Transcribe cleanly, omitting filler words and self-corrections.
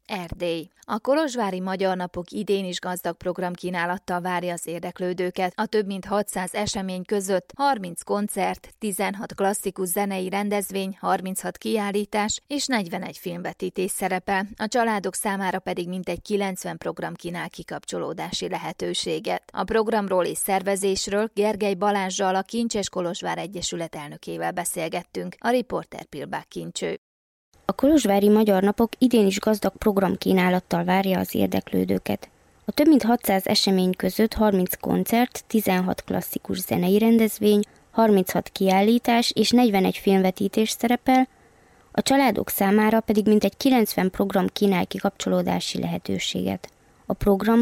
Erdély. A kolozsvári Magyar Napok idén is gazdag programkínálattal várja az érdeklődőket. A több mint 600 esemény között 30 koncert, 16 klasszikus zenei rendezvény, 36 kiállítás és 41 filmvetítés szerepel. A családok számára pedig mintegy 90 program kínál kikapcsolódási lehetőséget. A programról és szervezésről Gergely Balázssal, a Kincses Kolozsvár Egyesület elnökével beszélgettünk. A riporter Pilbák Kincső. A kolozsvári Magyar Napok idén is gazdag programkínálattal várja az érdeklődőket. A több mint 600 esemény között 30 koncert, 16 klasszikus zenei rendezvény, 36 kiállítás és 41 filmvetítés szerepel, a családok számára pedig mintegy 90 program kínál kikapcsolódási lehetőséget. A program